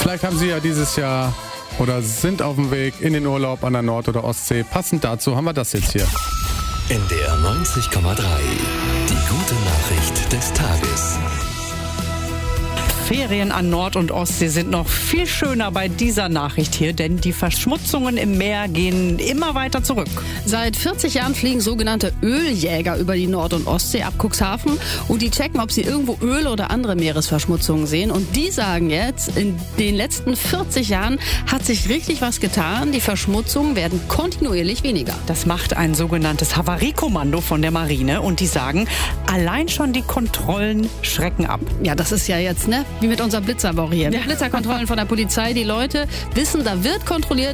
Vielleicht haben Sie ja dieses Jahr oder sind auf dem Weg in den Urlaub an der Nord- oder Ostsee. Passend dazu haben wir das jetzt hier. NDR 90,3. Die gute Nachricht des Tages. Ferien an Nord- und Ostsee sind noch viel schöner bei dieser Nachricht hier, denn die Verschmutzungen im Meer gehen immer weiter zurück. Seit 40 Jahren fliegen sogenannte Öljäger über die Nord- und Ostsee ab Cuxhaven und die checken, ob sie irgendwo Öl oder andere Meeresverschmutzungen sehen. Und die sagen jetzt, in den letzten 40 Jahren hat sich richtig was getan. Die Verschmutzungen werden kontinuierlich weniger. Das macht ein sogenanntes Havariekommando von der Marine und die sagen, allein schon die Kontrollen schrecken ab. Ja, das ist ja jetzt, wie mit unserer Blitzerbauch hier. Blitzerkontrollen von der Polizei. Die Leute wissen, da wird kontrolliert.